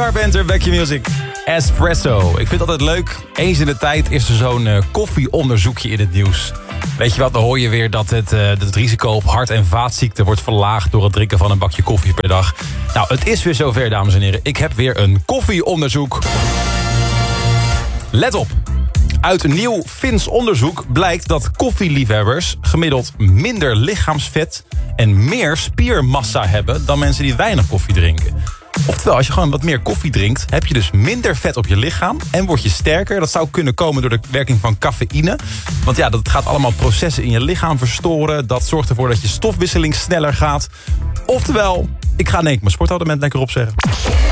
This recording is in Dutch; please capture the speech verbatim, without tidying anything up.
Carpenter, Back Your Music. Espresso. Ik vind het altijd leuk. Eens in de tijd is er zo'n uh, koffieonderzoekje in het nieuws. Weet je wat, dan hoor je weer dat het, uh, het risico op hart- en vaatziekten wordt verlaagd door het drinken van een bakje koffie per dag. Nou, het is weer zover, dames en heren. Ik heb weer een koffieonderzoek. Let op. Uit een nieuw Fins onderzoek blijkt dat koffieliefhebbers gemiddeld minder lichaamsvet en meer spiermassa hebben dan mensen die weinig koffie drinken. Oftewel, als je gewoon wat meer koffie drinkt, heb je dus minder vet op je lichaam en word je sterker. Dat zou kunnen komen door de werking van cafeïne. Want ja, dat gaat allemaal processen in je lichaam verstoren. Dat zorgt ervoor dat je stofwisseling sneller gaat. Oftewel, ik ga in één keer mijn sportabonnement lekker opzeggen.